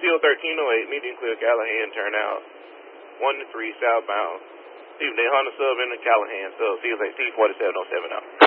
Steel 1308, medium clear Callahan, turn out. 1 to 3 southbound. Leaving the Honda sub in the Callahan sub, CSAT 4707 out.